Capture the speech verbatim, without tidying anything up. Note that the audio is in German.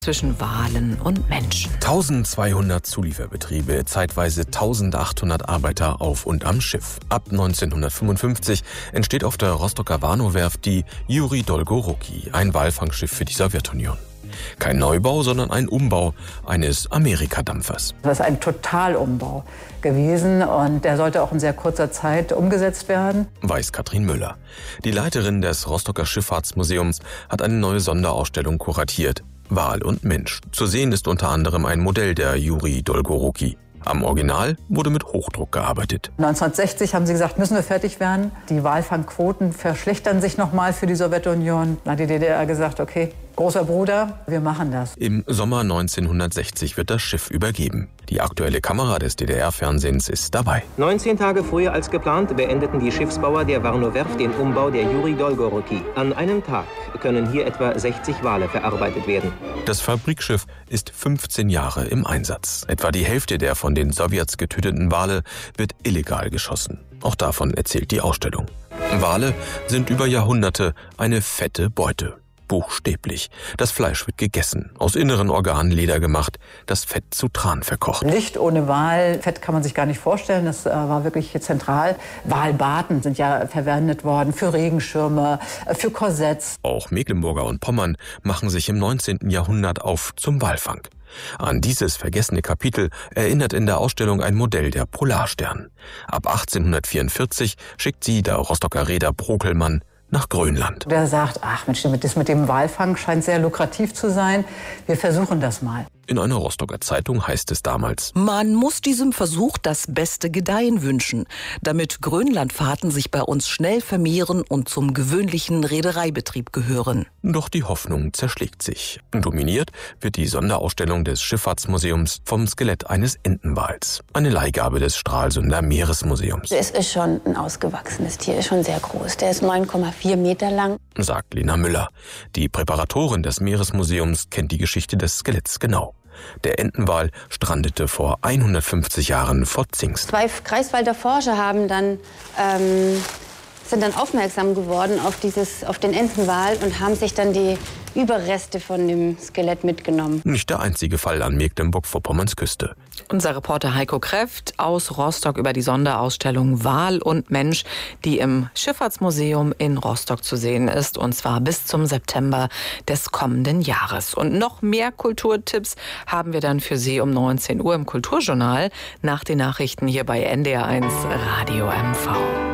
zwischen Walen und Menschen. eintausendzweihundert Zulieferbetriebe, zeitweise eintausendachthundert Arbeiter auf und am Schiff. Ab neunzehnhundertfünfundfünfzig entsteht auf der Rostocker Warnow-Werft die Juri Dolgoruki, ein Walfangschiff für die Sowjetunion. Kein Neubau, sondern ein Umbau eines Amerikadampfers. Das ist ein Totalumbau gewesen und der sollte auch in sehr kurzer Zeit umgesetzt werden. Weiß Katrin Müller. Die Leiterin des Rostocker Schifffahrtsmuseums hat eine neue Sonderausstellung kuratiert. Wal und Mensch. Zu sehen ist unter anderem ein Modell der Juri Dolgoruki. Am Original wurde mit Hochdruck gearbeitet. neunzehnhundertsechzig haben sie gesagt, müssen wir fertig werden. Die Walfangquoten verschlechtern sich nochmal für die Sowjetunion. Dann hat die D D R gesagt, okay, großer Bruder, wir machen das. Im Sommer neunzehnhundertsechzig wird das Schiff übergeben. Die aktuelle Kamera des D D R-Fernsehens ist dabei. neunzehn Tage früher als geplant beendeten die Schiffsbauer der Warnow-Werft den Umbau der Juri Dolgoruki. An einem Tag können hier etwa sechzig Wale verarbeitet werden. Das Fabrikschiff ist fünfzehn Jahre im Einsatz. Etwa die Hälfte der von den Sowjets getöteten Wale wird illegal geschossen. Auch davon erzählt die Ausstellung. Wale sind über Jahrhunderte eine fette Beute. Buchstäblich. Das Fleisch wird gegessen, aus inneren Organen Leder gemacht, das Fett zu Tran verkocht. Licht ohne Walfett kann man sich gar nicht vorstellen, das äh, war wirklich zentral. Walbaten sind ja verwendet worden für Regenschirme, äh, für Korsetts. Auch Mecklenburger und Pommern machen sich im neunzehnten Jahrhundert auf zum Walfang. An dieses vergessene Kapitel erinnert in der Ausstellung ein Modell der Polarstern. Ab achtzehnhundertvierundvierzig schickt sie der Rostocker Reeder Brokelmann nach Grönland. Der sagt, ach Mensch, das mit dem Walfang scheint sehr lukrativ zu sein. Wir versuchen das mal. In einer Rostocker Zeitung heißt es damals: Man muss diesem Versuch das beste Gedeihen wünschen, damit Grönlandfahrten sich bei uns schnell vermehren und zum gewöhnlichen Reedereibetrieb gehören. Doch die Hoffnung zerschlägt sich. Dominiert wird die Sonderausstellung des Schifffahrtsmuseums vom Skelett eines Entenwals. Eine Leihgabe des Stralsunder Meeresmuseums. Es ist schon ein ausgewachsenes Tier, ist schon sehr groß. Der ist neun Komma vier Meter lang. Sagt Lena Müller. Die Präparatorin des Meeresmuseums kennt die Geschichte des Skeletts genau. Der Entenwal strandete vor hundertfünfzig Jahren vor Zingst. Zwei Greifswalder Forscher haben dann, ähm, sind dann aufmerksam geworden auf, dieses, auf den Entenwal und haben sich dann die Überreste von dem Skelett mitgenommen. Nicht der einzige Fall an Mecklenburg-Vorpommerns Küste. Unser Reporter Heiko Kreft aus Rostock über die Sonderausstellung Wal und Mensch, die im Schifffahrtsmuseum in Rostock zu sehen ist, und zwar bis zum September des kommenden Jahres. Und noch mehr Kulturtipps haben wir dann für Sie um neunzehn Uhr im Kulturjournal nach den Nachrichten hier bei N D R eins Radio M V.